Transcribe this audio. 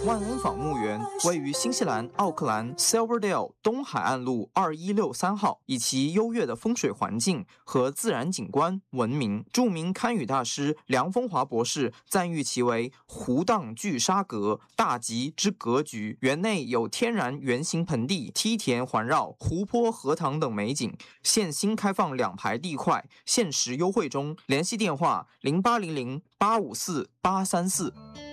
万恩坊墓园位于新西兰奥克兰 Silverdale 东海岸路2163号，以其优越的风水环境和自然景观闻名。著名堪舆大师梁风华博士赞誉其为湖荡聚沙阁，大吉之格局。园内有天然圆形盆地、梯田环绕、湖泊、荷塘等美景。现新开放2排地块，限时优惠中。联系电话：0800854834。